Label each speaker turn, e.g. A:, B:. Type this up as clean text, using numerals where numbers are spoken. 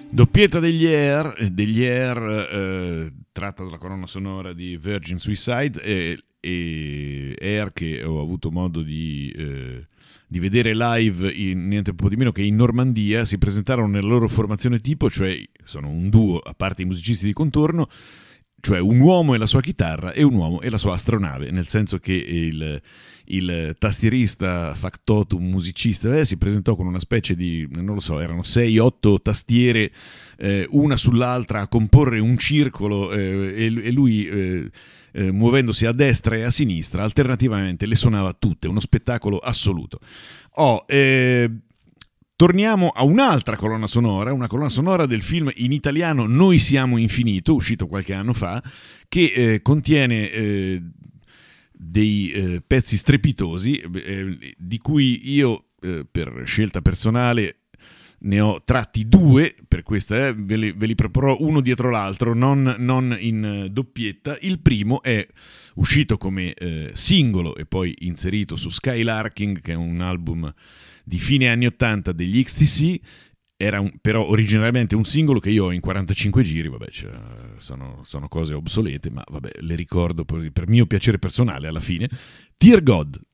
A: Doppietta degli Air, tratta dalla colonna sonora di Virgin Suicide e Air, che ho avuto modo di vedere live niente po' di meno che in Normandia. Si presentarono nella loro formazione tipo, cioè sono un duo a parte i musicisti di contorno, cioè un uomo e la sua chitarra e un uomo e la sua astronave, nel senso che il tastierista factotum musicista si presentò con una specie di, non lo so, erano 6-8 tastiere una sull'altra a comporre un circolo, e lui muovendosi a destra e a sinistra alternativamente le suonava tutte, uno spettacolo assoluto. Torniamo a un'altra colonna sonora, una colonna sonora del film in italiano Noi siamo infinito, uscito qualche anno fa, che contiene dei pezzi strepitosi, di cui io, per scelta personale, ne ho tratti due, per questa ve li proporrò uno dietro l'altro, non in doppietta. Il primo è uscito come singolo e poi inserito su Skylarking, che è un album di fine anni 80 degli XTC. Era però originariamente un singolo che io ho in 45 giri, vabbè, sono cose obsolete, ma vabbè, le ricordo per mio piacere personale alla fine. Dear God.